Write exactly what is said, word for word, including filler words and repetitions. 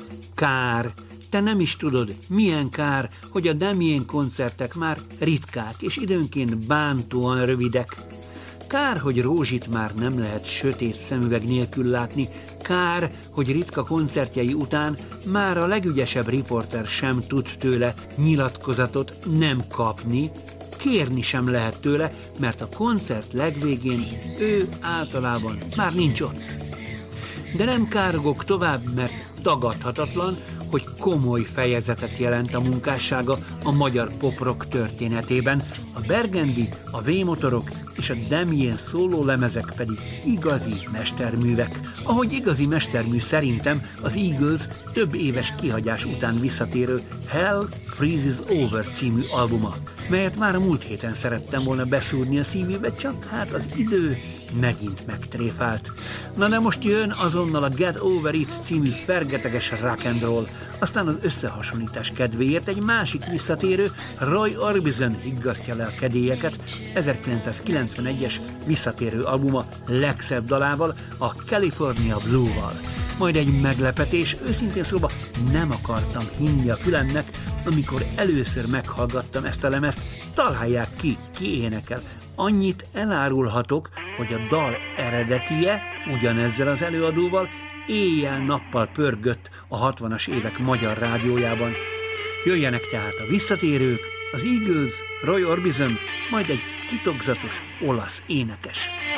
Kár, te nem is tudod, milyen kár, hogy a Damien koncertek már ritkák és időnként bántóan rövidek. Kár, hogy Rózsit már nem lehet sötét szemüveg nélkül látni, kár, hogy ritka koncertjei után már a legügyesebb riporter sem tud tőle nyilatkozatot nem kapni, kérni sem lehet tőle, mert a koncert legvégén ő általában már nincs ott. De nem károgok tovább, mert tagadhatatlan, hogy komoly fejezetet jelent a munkássága a magyar pop-rock történetében, a Burgundy, a V-motorok és a Damien szóló lemezek pedig igazi mesterművek. Ahogy igazi mestermű szerintem az Eagles több éves kihagyás után visszatérő Hell Freezes Over című albuma, melyet már a múlt héten szerettem volna beszúrni a szívübe, csak hát az idő megint megtréfált. Na de most jön azonnal a Get Over It című fergeteges rock and roll, aztán az összehasonlítás kedvéért egy másik visszatérő, Roy Orbison higgasztja le a kedélyeket ezerkilencszázkilencvenegyes visszatérő albuma legszebb dalával, a California Blue-val. Majd egy meglepetés, őszintén szóval nem akartam hinni a fülemnek, amikor először meghallgattam ezt a lemezt, találják ki, ki énekel. Annyit elárulhatok, hogy a dal eredetie ugyanezzel az előadóval éjjel-nappal pörgött a hatvanas évek magyar rádiójában. Jöjjenek tehát a visszatérők, az Eagles, Roy Orbison, majd egy titokzatos olasz énekes.